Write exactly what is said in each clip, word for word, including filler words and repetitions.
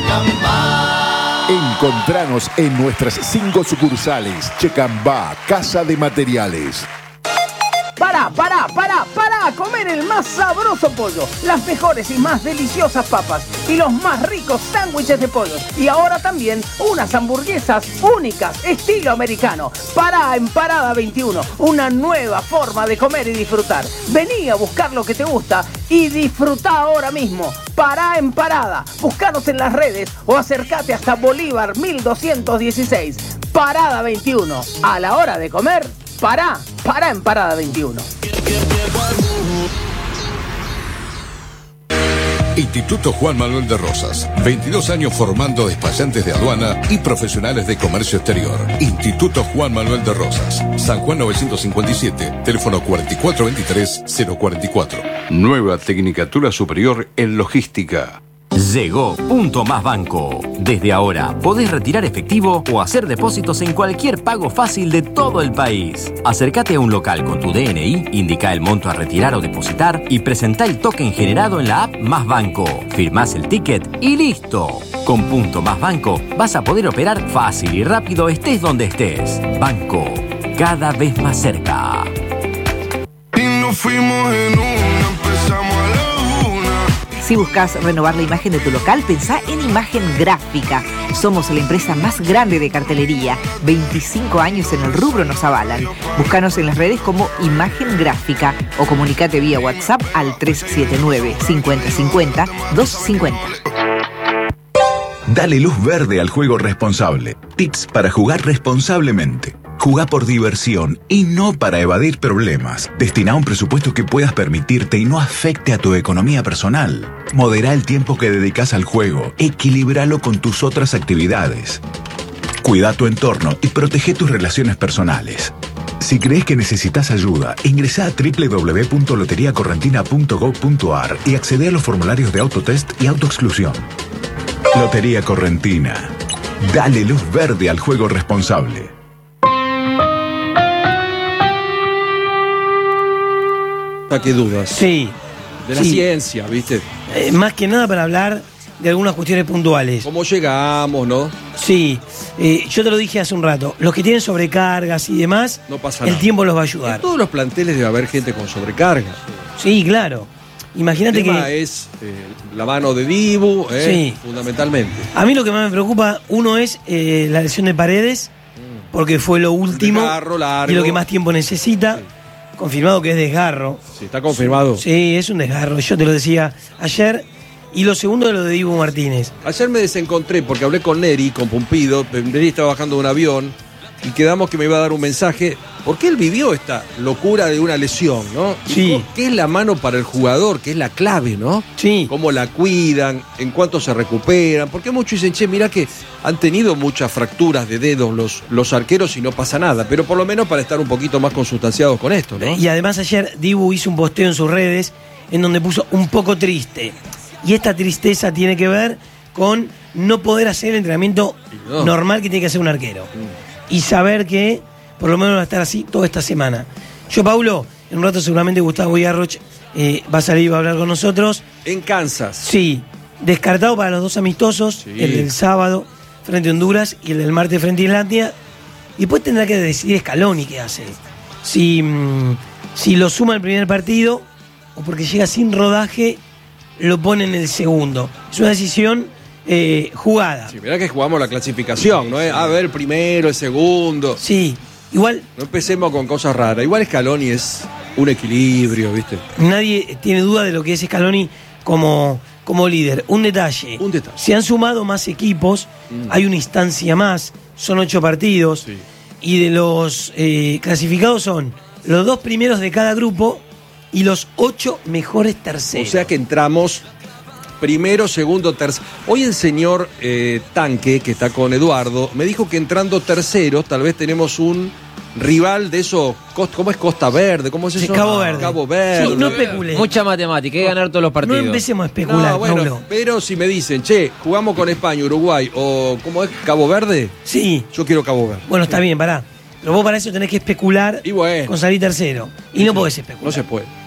Checambá. Encontranos en nuestras cinco sucursales. Checambá, Casa de Materiales. Para, para, para, para comer el más sabroso pollo, las mejores y más deliciosas papas y los más ricos sándwiches de pollo. Y ahora también unas hamburguesas únicas, estilo americano. Pará en Parada veintiuno, una nueva forma de comer y disfrutar. Vení a buscar lo que te gusta y disfrutá ahora mismo. Pará en Parada, buscanos en las redes o acércate hasta Bolívar mil doscientos dieciséis. Parada veintiuno, a la hora de comer, pará, pará en Parada veintiuno. Instituto Juan Manuel de Rosas, veintidós años formando despachantes de aduana y profesionales de comercio exterior. Instituto Juan Manuel de Rosas, San Juan novecientos cincuenta y siete, teléfono cuatro cuatro dos tres cero cuatro cuatro. Nueva Tecnicatura Superior en Logística. Llegó Punto Más Banco. Desde ahora podés retirar efectivo o hacer depósitos en cualquier pago fácil de todo el país. Acércate a un local con tu D N I, indica el monto a retirar o depositar y presentá el token generado en la app Más Banco. Firmás el ticket y listo. Con Punto Más Banco vas a poder operar fácil y rápido estés donde estés. Banco, cada vez más cerca. Y nos fuimos en una, empezamos a la Si buscas renovar la imagen de tu local, pensá en Imagen Gráfica. Somos la empresa más grande de cartelería. veinticinco años en el rubro nos avalan. Búscanos en las redes como Imagen Gráfica o comunicate vía WhatsApp al tres siete nueve, cincuenta cincuenta, doscientos cincuenta. Dale luz verde al juego responsable. Tips para jugar responsablemente. Jugá por diversión y no para evadir problemas. Destina un presupuesto que puedas permitirte y no afecte a tu economía personal. Modera el tiempo que dedicas al juego. Equilíbralo con tus otras actividades. Cuida tu entorno y protege tus relaciones personales. Si crees que necesitas ayuda, ingresá a doble u doble u doble u punto lotería correntina punto gob punto ar y accede a los formularios de autotest y autoexclusión. Lotería Correntina. Dale luz verde al juego responsable. ¿Qué dudas? Sí. De la sí. ciencia, ¿viste? Eh, más que nada para hablar de algunas cuestiones puntuales. ¿Cómo llegamos, no? Sí. Eh, yo te lo dije hace un rato. Los que tienen sobrecargas y demás, no pasa el nada. tiempo los va a ayudar. En todos los planteles debe haber gente con sobrecarga. Sí, claro. Imagínate el tema que... es eh, la mano de Dibu, eh, sí. fundamentalmente. A mí lo que más me preocupa, uno es eh, la lesión de Paredes, porque fue lo último Desgarro largo. y lo que más tiempo necesita. Sí. Confirmado que es desgarro. Sí, está confirmado. Sí, es un desgarro. Yo te lo decía ayer. Y lo segundo es lo de Dibu Martínez. Ayer me desencontré porque hablé con Neri, con Pumpido. Neri estaba bajando de un avión y quedamos que me iba a dar un mensaje. Porque él vivió esta locura de una lesión, ¿no? Sí. ¿Qué es la mano para el jugador? Que es la clave, ¿no? Sí. Cómo la cuidan, en cuánto se recuperan. Porque muchos dicen, che, mirá que han tenido muchas fracturas de dedos los, los arqueros y no pasa nada. Pero por lo menos para estar un poquito más consustanciados con esto, ¿no? Y además ayer Dibu hizo un posteo en sus redes en donde puso un poco triste. Y esta tristeza tiene que ver con no poder hacer el entrenamiento no. normal que tiene que hacer un arquero. Mm. Y saber que por lo menos va a estar así toda esta semana. Yo, Paulo, en un rato seguramente Gustavo Yarroch eh, va a salir y va a hablar con nosotros. En Kansas. Sí, descartado para los dos amistosos, sí. El del sábado frente a Honduras y el del martes frente a Islandia. Y después tendrá que decidir Scaloni qué hace. Si, mmm, si lo suma el primer partido o porque llega sin rodaje, lo pone en el segundo. Es una decisión eh, jugada. Sí, mirá que jugamos la clasificación, ¿no? A ver, el primero, el segundo. Sí. Igual. No empecemos con cosas raras. Igual Scaloni es un equilibrio, ¿viste? Nadie tiene duda de lo que es Scaloni como, como líder. Un detalle. Un detalle. Se han sumado más equipos, mm. hay una instancia más, son ocho partidos. Sí. Y de los eh, clasificados son los dos primeros de cada grupo y los ocho mejores terceros. O sea que entramos primero, segundo, tercero. Hoy el señor eh, Tanque, que está con Eduardo, me dijo que entrando terceros tal vez tenemos un rival de eso. ¿Cómo es Costa Verde? ¿Cómo es eso? Cabo Verde. Cabo Verde. Sí, no especulé. Mucha matemática, hay que ganar todos los partidos. No empecemos a especular, no, bueno, Paulo. Pero si me dicen, che, jugamos con España, Uruguay o ¿cómo es? Cabo Verde. Sí. Yo quiero Cabo Verde. Bueno, está bien, pará. Pero vos para eso tenés que especular y bueno. con salir tercero. Y no podés especular. No se puede.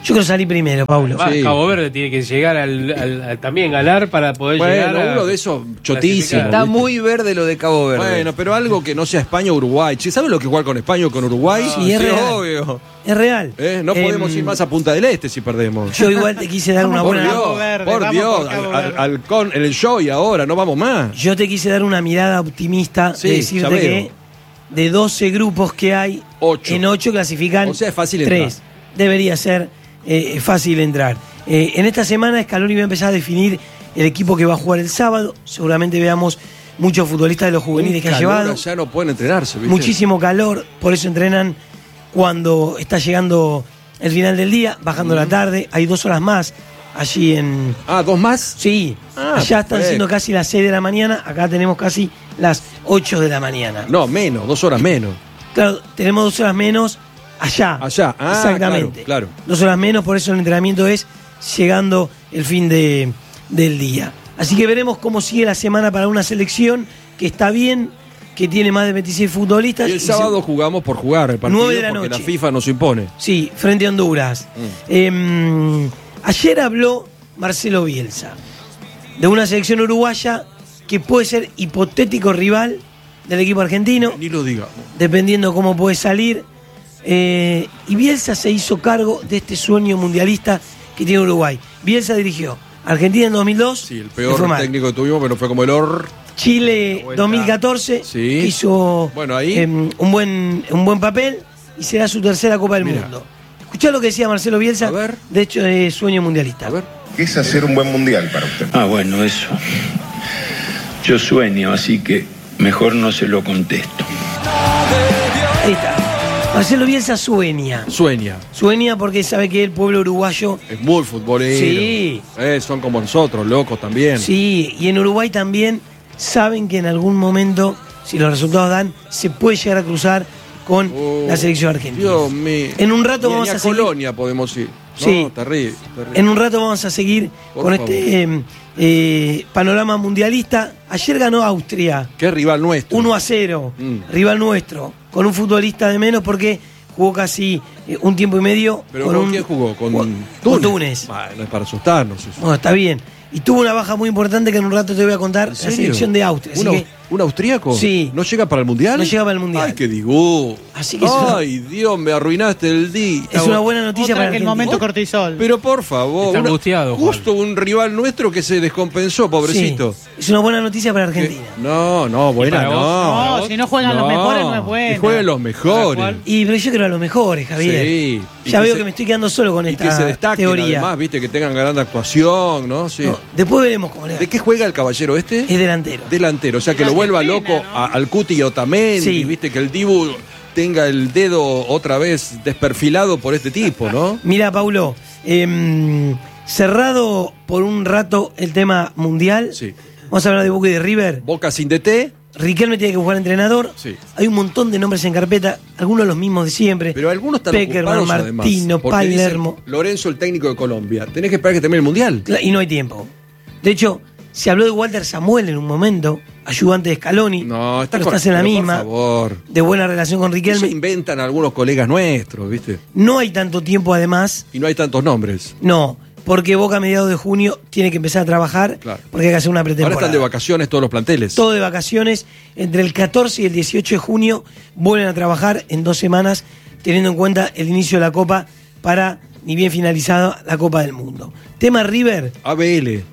Yo quiero salir primero, Paulo. Va, Sí. Cabo Verde tiene que llegar al, al- al- también ganar para poder llegar Bueno, a uno de esos chotísimos. Está ¿viste? muy verde lo de Cabo Verde. Bueno, pero algo que no sea España o Uruguay. Che, ¿sabes lo que es jugar con España o con Uruguay? Sí, es real. obvio. Es real. Eh, No podemos Em, ir más a Punta del Este si perdemos. Yo igual te quise dar una por buena... Dios, Verde, por vamos Dios, por Cabo al, al- Verde. al con, en el show y ahora, no vamos más. Yo te quise dar una mirada optimista Sí, de ya decirte veo. que de doce grupos que hay, Ocho. en ocho clasifican O sea, es fácil tres. entrar. Debería ser eh, fácil entrar. Eh, en esta semana Scaloni va a empezar a definir el equipo que va a jugar el sábado. Seguramente veamos muchos futbolistas de los juveniles Un que ha calor llevado. allá no pueden entrenarse, ¿viste? Muchísimo calor, por eso entrenan cuando está llegando el final del día, bajando la tarde. Hay dos horas más allí en... Ah, ¿dos más? Sí, Ah, allá están perfecto. siendo casi las seis de la mañana, acá tenemos casi las ocho de la mañana. No, menos, dos horas menos. Claro, tenemos dos horas menos allá. Allá, ah, exactamente. claro, claro. Dos horas menos, por eso el entrenamiento es llegando el fin de, del día. Así que veremos cómo sigue la semana para una selección que está bien, que tiene más de veintiséis futbolistas. Y el se- sábado jugamos por jugar el partido Nueve de la porque noche. la FIFA nos impone. Sí, frente a Honduras. Mm. Eh, ayer habló Marcelo Bielsa de una selección uruguaya que puede ser hipotético rival del equipo argentino, Ni lo digamos. dependiendo cómo puede salir. Eh, y Bielsa se hizo cargo de este sueño mundialista que tiene Uruguay. Bielsa dirigió Argentina en dos mil dos. Sí, el que peor fue mal. técnico que tuvimos, pero no fue como el or. Chile dos mil catorce, Sí. que hizo Bueno, ahí. eh, un, buen, un buen papel y será su tercera Copa del Mira. Mundo. Escuchá lo que decía Marcelo Bielsa, A ver. de hecho de sueño mundialista. A ver. ¿Qué es hacer un buen mundial para usted? Ah, bueno, eso. Yo sueño, así que mejor no se lo contesto. Ahí está. Marcelo Bielsa sueña. Sueña. Sueña porque sabe que el pueblo uruguayo, Es muy futbolero. Sí. Eh, son como nosotros, locos también. sí, y en Uruguay también saben que en algún momento, si los resultados dan, se puede llegar a cruzar con Oh, la selección argentina. Dios mío. En un rato Ni- vamos ni a seguir- Colonia podemos ir. No, Sí. terrible, terrible. En un rato vamos a seguir Por con favor. este eh, eh, panorama mundialista. Ayer ganó Austria Qué rival nuestro. uno a cero, Mm. rival nuestro, con un futbolista de menos porque jugó casi eh, un tiempo y medio ¿Pero con con, un, quién jugó? ¿Con, con Túnez? Túnez. Bah, no es para asustarnos eso. Bueno, está bien. Y tuvo una baja muy importante que en un rato te voy a contar, ¿En la serio? selección de Austria. Así ¿Un, que, au- un austríaco? Sí. ¿No llega para el mundial? No llega para el Mundial. Ay, qué digo. Así que es una- Ay, Dios, me arruinaste el día. es una buena noticia Otra para que el Argentina. momento cortisol. Pero por favor, Está una- angustiado, Juan. justo un rival nuestro que se descompensó, pobrecito. Sí, es una buena noticia para Que- Argentina. No, no, buena para vos? no. No, si no juegan los mejores no es bueno. Que jueguen los mejores. Y pero yo quiero a los mejores, Javier. Sí. Y Ya que veo se- que me estoy quedando solo con Y esta que se destaquen teoría. además, viste, que tengan gran actuación, ¿no? Sí. No, después veremos cómo le va. ¿De qué juega el caballero este? Es delantero. Delantero, o sea que lo vuelva loco a- al Cuti y a Otamendi, Sí. viste, que el Dibu tenga el dedo otra vez desperfilado por este tipo, ¿no? Mira, Paulo, em, cerrado por un rato el tema mundial. Sí. Vamos a hablar de Boca y de River. Boca sin D T, Riquelme tiene que jugar entrenador. Sí. Hay un montón de nombres en carpeta, algunos los mismos de siempre. pero algunos están Peckerman, ocupados además. Martino, porque dice Palermo. Lorenzo, el técnico de Colombia. Tenés que esperar que termine el Mundial. Cla- Y no hay tiempo. De hecho, se habló de Walter Samuel en un momento, ayudante de Scaloni. No, está pero con- estás en la pero misma. Por favor. De buena relación con Eso Riquelme. inventan algunos colegas nuestros, ¿viste? No hay tanto tiempo además. Y no hay tantos nombres. No, porque Boca a mediados de junio tiene que empezar a trabajar Claro. porque hay que hacer una Ahora pretemporada. están de vacaciones todos los planteles. Todo de vacaciones. Entre el catorce y el dieciocho de junio vuelven a trabajar en dos semanas, teniendo en cuenta el inicio de la Copa para, ni bien finalizada, la Copa del Mundo. Tema River, A B L,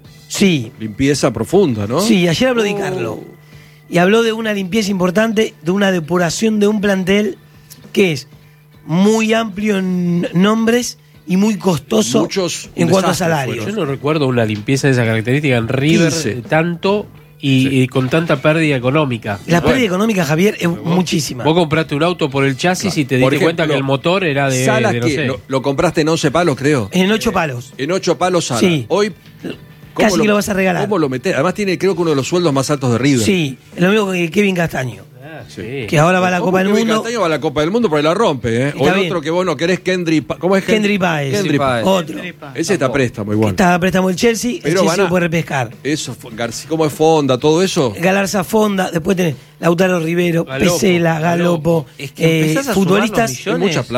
sí, limpieza profunda, ¿no? sí, ayer habló Di Oh. Carlo. Y habló de una limpieza importante, de una depuración de un plantel que es muy amplio en nombres y muy costoso Muchos en un cuanto a desastre salarios. Yo no recuerdo una limpieza de esa característica en River quince. eh, tanto y, Sí. y con tanta pérdida económica. La Bueno. pérdida económica, Javier, es muchísima. Vos compraste un auto por el chasis Claro. y te Por diste cuenta ejemplo, que el motor era de, Salas, de no que sé. lo, lo compraste en once palos, creo. En ocho palos. En ocho palos Salas. Sí. Hoy. Casi que lo vas a regalar. ¿Cómo lo metés? Además tiene, creo que uno de los sueldos más altos de River. Sí, es lo mismo que Kevin Castaño. Ah, sí. Que ahora va a la ¿Cómo Copa del que Mundo. Castaño va a la Copa del Mundo porque la rompe, ¿eh? O Está el bien. otro que vos no querés, Kendry. Pa- ¿Cómo es Kendry Páez. Kendry Páez. Otro. Ese está a préstamo igual. Está a préstamo el Chelsea, el Pero Chelsea van a- lo puede repescar. Eso, fue- García, ¿cómo es Fonda? Todo eso. Galarza Fonda, después tenés Lautaro Rivero, Galopo, Pesela, Galopo, Es que eh, empezás a sumar futbolistas. los Es millones. mucha plata.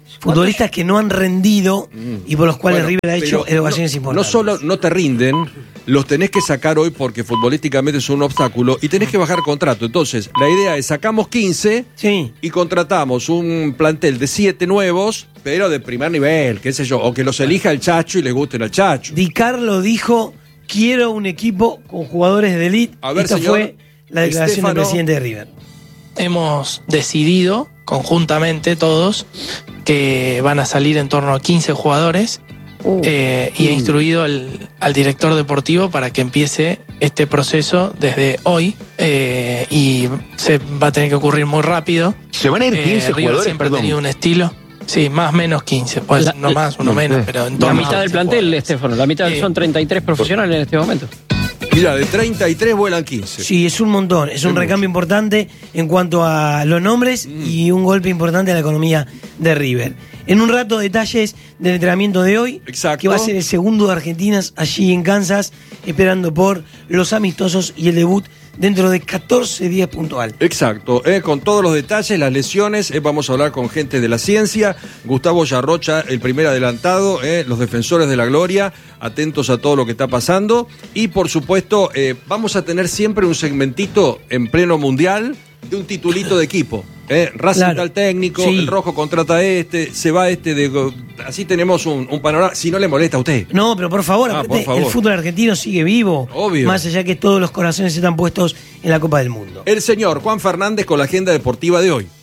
futbolistas que no han rendido y por los cuales Bueno, River ha hecho pero erogaciones no, importantes. No solo no te rinden, los tenés que sacar hoy porque futbolísticamente es un obstáculo y tenés que bajar contrato. Entonces, la idea es sacamos quince sí. y contratamos un plantel de siete nuevos, pero de primer nivel, qué sé yo, o que los elija el Chacho y les gusten al Chacho. Di Carlo dijo, quiero un equipo con jugadores de elite. A ver, Esta señor fue la declaración Estefano. del presidente de River. Hemos decidido conjuntamente todos que van a salir en torno a quince jugadores eh, y he instruido al, al director deportivo para que empiece este proceso desde hoy eh, y se va a tener que ocurrir muy rápido. ¿Se van a ir quince River jugadores? siempre Perdón. ha tenido un estilo. Sí, más o menos quince, pues La- no más, uno la- menos, pero en La torno a mitad del quince plantel, jugadores. Estefano. La mitad Sí. son treinta y tres profesionales en este momento. Mira, de treinta y tres vuelan quince. Sí, es un montón. Es un Es recambio importante en cuanto a los nombres y un golpe importante a la economía de River. En un rato, detalles del entrenamiento de hoy, Exacto. que va a ser el segundo de Argentinas allí en Kansas, esperando por los amistosos y el debut dentro de catorce días puntual. Exacto, eh, con todos los detalles, las lesiones, eh, vamos a hablar con gente de la ciencia, Gustavo Yarrocha, el primer adelantado, eh, los defensores de la gloria, atentos a todo lo que está pasando, y por supuesto eh, vamos a tener siempre un segmentito en pleno mundial de un titulito de equipo. Eh, Racing Claro. tal técnico, Sí. el rojo contrata a este, se va este, de, así tenemos un, un panorama, si no le molesta a usted. No, pero por favor, Ah, aparte, por favor. el fútbol argentino sigue vivo. Obvio. Más allá que todos los corazones están puestos en la Copa del Mundo. El señor Juan Fernández con la agenda deportiva de hoy.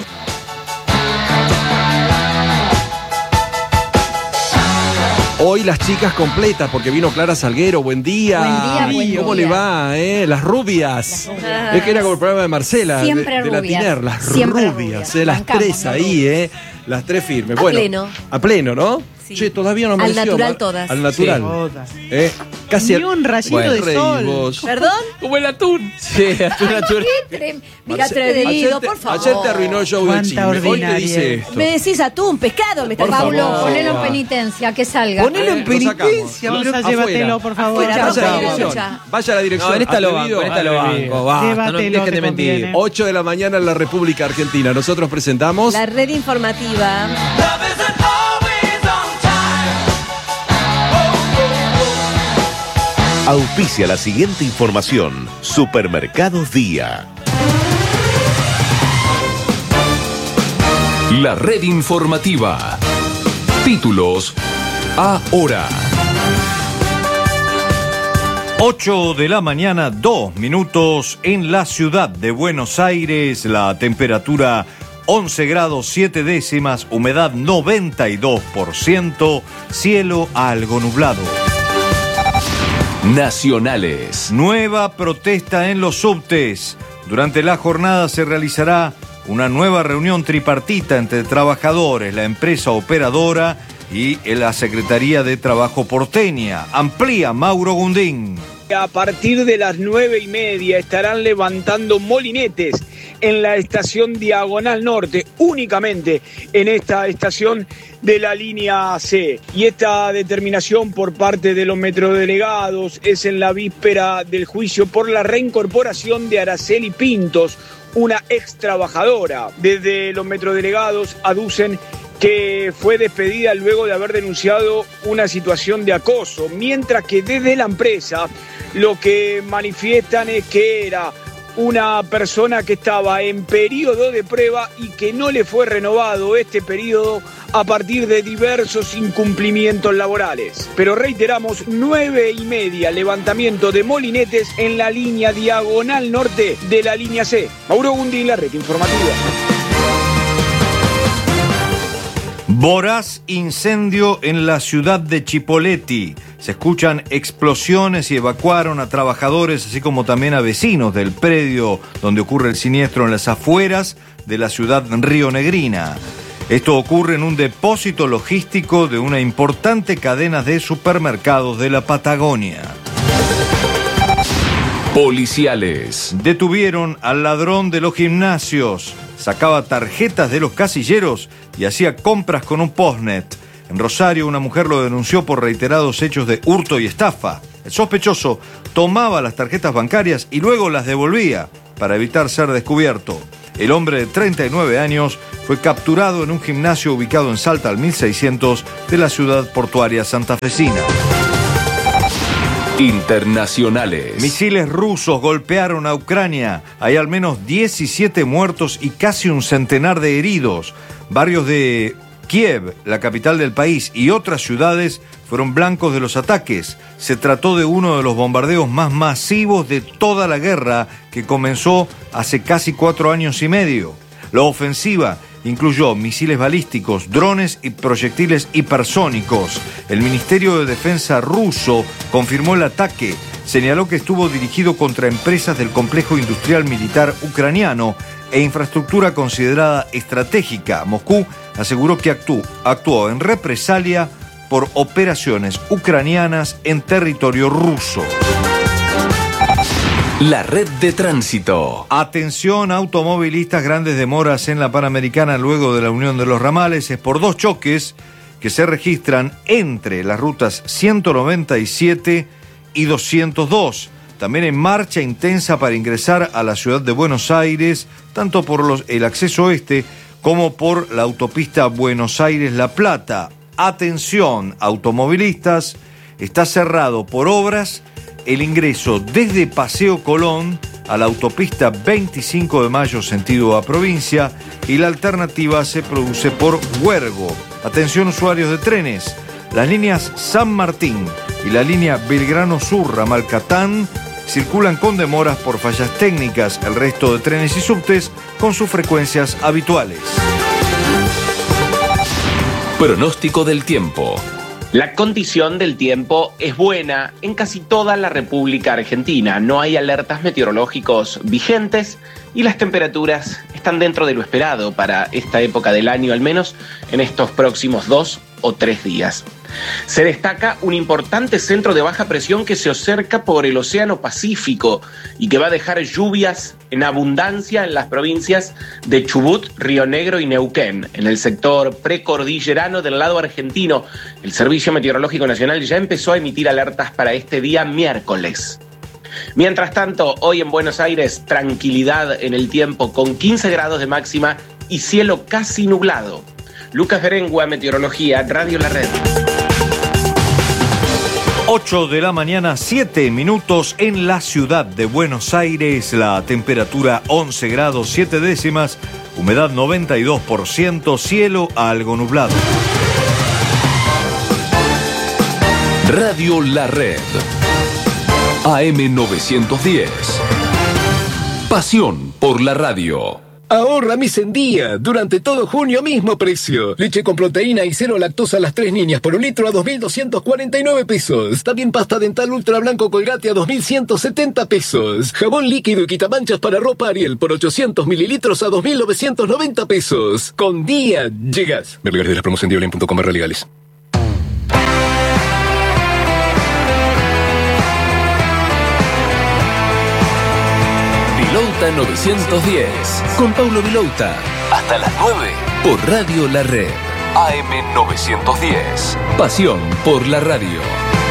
Hoy las chicas completas, porque vino Clara Salguero. Buen día. Buen día, buen ¿Cómo día. le va, eh? Las rubias. rubias. Es que era como el programa de Marcela. de- Siempre de, la rubias. Tiner. Las Siempre rubias. rubias. eh, las Bancamos, tres ¿no? ahí, ¿eh? Las tres firmes. A bueno, pleno. A pleno, ¿no? Sí. Che, todavía no Al amaneció, natural Mar- todas. Al natural. Sí. Eh, Casi Ni un rayito de reí sol. vos. ¿Perdón? Como el atún. Sí, atún, atún. Qué trem- Mira, Ayer- atrevido, ayer te- por favor. Ayer te arruinó el show del Cuánta chisme. Hoy te ordinaria. dice esto. Me decís atún, pescado, me está Por Pablo, favor. ponelo en penitencia, que salga. Ponelo en Eh, lo sacamos. penitencia. Lo- Rosa, afuera. llévatelo, por favor. Afuera, Vaya a la Rosa, dirección. Rosa. Vaya a la dirección. No, en esta lo Atrevido. banco, en esta lo Atrevido. banco. Basta, no Llévatelo, dejen te de mentir. conviene. ocho de la mañana en la República Argentina. Nosotros presentamos. La red informativa. Auspicia la siguiente información. Supermercados Día. La red informativa. Títulos ahora. ocho de la mañana, dos minutos en la ciudad de Buenos Aires. La temperatura once grados siete décimas, humedad noventa y dos por ciento, cielo algo nublado. Nacionales. Nueva protesta en los subtes. Durante la jornada se realizará una nueva reunión tripartita entre trabajadores, la empresa operadora y la Secretaría de Trabajo porteña. Amplía Mauro Gundín. A partir de las nueve y media estarán levantando molinetes en la estación Diagonal Norte, únicamente en esta estación de la línea C. Y esta determinación por parte de los metrodelegados es en la víspera del juicio por la reincorporación de Araceli Pintos, una ex trabajadora. Desde los metrodelegados aducen que fue despedida luego de haber denunciado una situación de acoso, mientras que desde la empresa lo que manifiestan es que era una persona que estaba en periodo de prueba y que no le fue renovado este periodo a partir de diversos incumplimientos laborales. Pero reiteramos, nueve y media, levantamiento de molinetes en la línea Diagonal Norte de la línea C. Mauro Gundi, la red informativa. Voraz incendio en la ciudad de Chipoleti. Se escuchan explosiones y evacuaron a trabajadores, así como también a vecinos del predio donde ocurre el siniestro en las afueras de la ciudad rionegrina. Esto ocurre en un depósito logístico de una importante cadena de supermercados de la Patagonia. Policiales. Detuvieron al ladrón de los gimnasios. Sacaba tarjetas de los casilleros y hacía compras con un postnet. En Rosario, una mujer lo denunció por reiterados hechos de hurto y estafa. El sospechoso tomaba las tarjetas bancarias y luego las devolvía para evitar ser descubierto. El hombre de treinta y nueve años fue capturado en un gimnasio ubicado en Salta al mil seiscientos de la ciudad portuaria santafesina. Internacionales. Misiles rusos golpearon a Ucrania. Hay al menos diecisiete muertos y casi un centenar de heridos. Varios de Kiev, la capital del país, y otras ciudades fueron blancos de los ataques. Se trató de uno de los bombardeos más masivos de toda la guerra, que comenzó hace casi cuatro años y medio. La ofensiva incluyó misiles balísticos, drones y proyectiles hipersónicos. El Ministerio de Defensa ruso confirmó el ataque. Señaló que estuvo dirigido contra empresas del complejo industrial militar ucraniano e infraestructura considerada estratégica. Moscú aseguró que actuó, actuó en represalia por operaciones ucranianas en territorio ruso. La red de tránsito. Atención, automovilistas, grandes demoras en la Panamericana luego de la unión de los ramales. Es por dos choques que se registran entre las rutas ciento noventa y siete y doscientos dos. También en marcha intensa para ingresar a la ciudad de Buenos Aires, tanto por los, el acceso oeste como por la autopista Buenos Aires-La Plata. Atención, automovilistas, está cerrado por obras el ingreso desde Paseo Colón a la autopista veinticinco de mayo sentido a provincia, y la alternativa se produce por Huergo. Atención, usuarios de trenes, las líneas San Martín y la línea Belgrano Sur ramal Catán circulan con demoras por fallas técnicas. El resto de trenes y subtes con sus frecuencias habituales. Pronóstico del tiempo. La condición del tiempo es buena en casi toda la República Argentina. No hay alertas meteorológicos vigentes y las temperaturas están dentro de lo esperado para esta época del año, al menos en estos próximos dos o tres días. Se destaca un importante centro de baja presión que se acerca por el Océano Pacífico y que va a dejar lluvias en abundancia en las provincias de Chubut, Río Negro y Neuquén. En el sector precordillerano del lado argentino, el Servicio Meteorológico Nacional ya empezó a emitir alertas para este día miércoles. Mientras tanto, hoy en Buenos Aires, tranquilidad en el tiempo con quince grados de máxima y cielo casi nublado. Lucas Berengua, Meteorología, Radio La Red. ocho de la mañana, siete minutos en la ciudad de Buenos Aires. La temperatura once grados, siete décimas, humedad noventa y dos por ciento, cielo algo nublado. Radio La Red. A M novecientos diez. Pasión por la radio. Ahorra mis en día. Durante todo junio, mismo precio. Leche con proteína y cero lactosa a las tres niñas por un litro a dos mil doscientos cuarenta y nueve pesos. También pasta dental ultra blanco Colgate a dos mil ciento setenta pesos. Jabón líquido y quitamanchas para ropa Ariel por ochocientos mililitros a dos mil novecientos noventa pesos. Con día llegas. Ver lugares de la promoción de online punto com barra legales. Vilouta novecientos diez, con Paulo Vilouta. Hasta las nueve, por Radio La Red. A M novecientos diez. Pasión por la radio.